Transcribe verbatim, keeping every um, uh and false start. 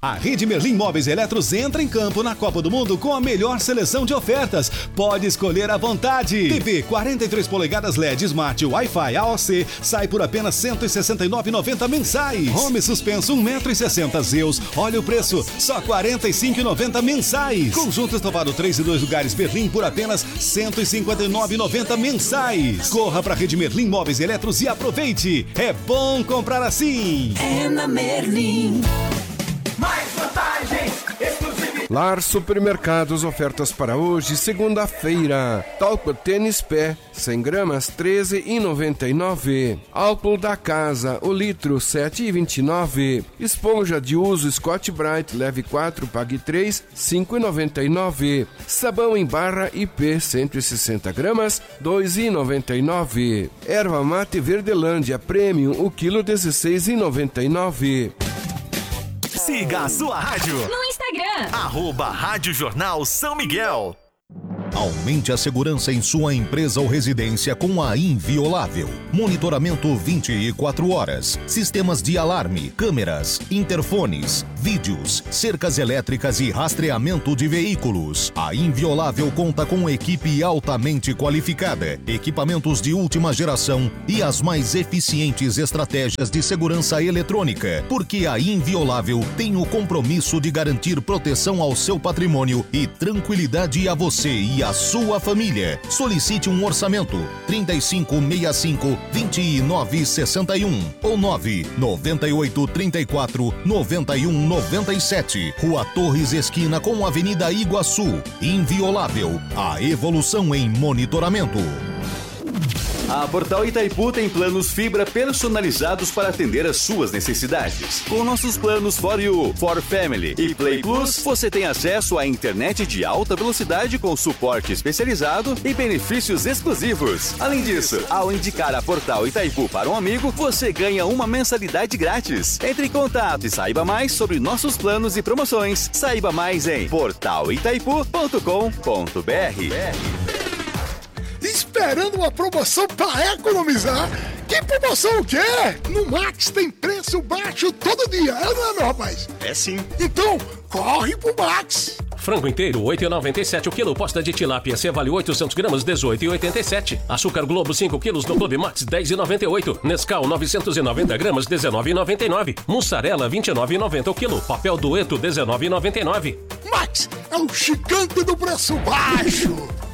A Rede Merlin Móveis e Eletros entra em campo na Copa do Mundo com a melhor seleção de ofertas. Pode escolher à vontade. T V quarenta e três polegadas L E D Smart Wi-Fi A O C sai por apenas cento e sessenta e nove reais e noventa centavos mensais. Home suspenso um metro e sessenta Zeus. Olha o preço, só quarenta e cinco reais e noventa centavos mensais. Conjunto estofado três e dois lugares Merlin por apenas cento e cinquenta e nove reais e noventa centavos mensais. Corra para a Rede Merlin Móveis e Eletros e aproveite. É bom comprar assim. É na Merlin. Mais vantagens exclusivas. Lar Supermercados, ofertas para hoje, segunda-feira. Talco tênis pé, cem gramas, treze reais e noventa e nove centavos. Álcool da casa, o litro, sete reais e vinte e nove centavos. Esponja de uso Scott Brite, leve quatro, pague três, cinco reais e noventa e nove centavos. Sabão em barra I P, cento e sessenta gramas, dois reais e noventa e nove centavos. Erva mate Verdelândia Premium, o quilo, dezesseis reais e noventa e nove centavos. Siga a sua rádio no Instagram, arroba Rádio Jornal São Miguel. Aumente a segurança em sua empresa ou residência com a Inviolável. Monitoramento vinte e quatro horas. Sistemas de alarme, câmeras, interfones, vídeos, cercas elétricas e rastreamento de veículos. A Inviolável conta com equipe altamente qualificada, equipamentos de última geração e as mais eficientes estratégias de segurança eletrônica. Porque a Inviolável tem o compromisso de garantir proteção ao seu patrimônio e tranquilidade a você e a sua família. Solicite um orçamento trinta e cinco sessenta e cinco, vinte e nove sessenta e um ou nove noventa e oito, trinta e quatro, noventa e um, noventa e sete. Rua Torres, esquina com Avenida Iguaçu. Inviolável, a evolução em monitoramento. A Portal Itaipu tem planos fibra personalizados para atender às suas necessidades. Com nossos planos For You, For Family e Play Plus, você tem acesso à internet de alta velocidade com suporte especializado e benefícios exclusivos. Além disso, ao indicar a Portal Itaipu para um amigo, você ganha uma mensalidade grátis. Entre em contato e saiba mais sobre nossos planos e promoções. Saiba mais em portal itaipu ponto com ponto b r. Esperando uma promoção para economizar? Que promoção o quê? No Max tem preço baixo todo dia, é ou não é, meu rapaz? É sim. Então, corre pro Max. Frango inteiro, oito reais e noventa e sete centavos o quilo. Posta de tilápia C vale oitocentos gramas, dezoito reais e oitenta e sete centavos. Açúcar Globo cinco quilos no Clube Max, dez reais e noventa e oito centavos. Nescau novecentos e noventa gramas, dezenove reais e noventa e nove centavos. Mussarela vinte e nove reais e noventa centavos o quilo. Papel Dueto, dezenove reais e noventa e nove centavos. Max é o gigante do preço baixo.